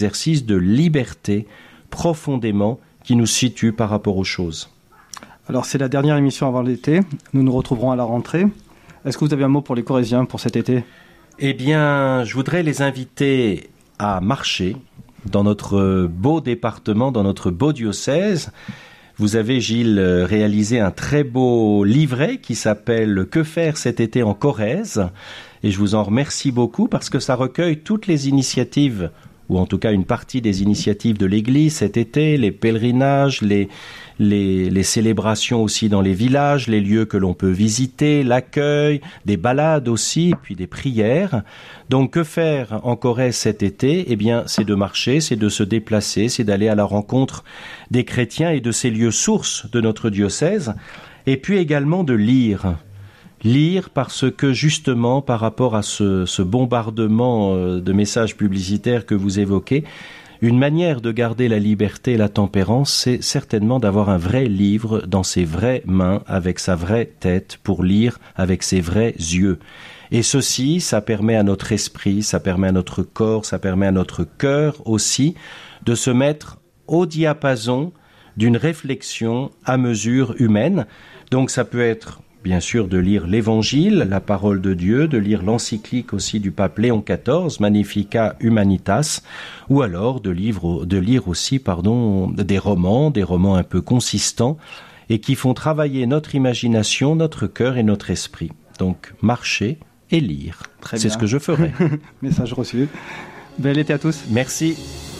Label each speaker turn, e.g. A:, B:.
A: exercice de liberté profondément qui nous situe par rapport aux choses.
B: Alors c'est la dernière émission avant l'été, nous nous retrouverons à la rentrée. Est-ce que vous avez un mot pour les Corésiens pour cet été ?
A: Eh bien, je voudrais les inviter à marcher dans notre beau département, dans notre beau diocèse. Vous avez, Gilles, réalisé un très beau livret qui s'appelle « Que faire cet été en Corrèze ?» Et je vous en remercie beaucoup parce que ça recueille toutes les initiatives, ou en tout cas une partie des initiatives de l'Église cet été, les pèlerinages, les célébrations aussi dans les villages, les lieux que l'on peut visiter, l'accueil, des balades aussi, puis des prières. Donc que faire en Corrèze cet été ? Eh bien, c'est de marcher, c'est de se déplacer, c'est d'aller à la rencontre des chrétiens et de ces lieux sources de notre diocèse, et puis également de lire. Lire parce que justement, par rapport à ce bombardement de messages publicitaires que vous évoquez, une manière de garder la liberté et la tempérance, c'est certainement d'avoir un vrai livre dans ses vraies mains, avec sa vraie tête, pour lire avec ses vrais yeux. Et ceci, ça permet à notre esprit, ça permet à notre corps, ça permet à notre cœur aussi de se mettre au diapason d'une réflexion à mesure humaine. Donc ça peut être bien sûr de lire l'Évangile, la parole de Dieu, de lire l'encyclique aussi du pape Léon XIV, Magnificat Humanitas, ou alors de lire aussi des romans un peu consistants et qui font travailler notre imagination, notre cœur et notre esprit. Donc marcher et lire.
B: Très
A: c'est
B: bien.
A: Ce que je ferai.
B: Message reçu. Bel été à tous.
A: Merci.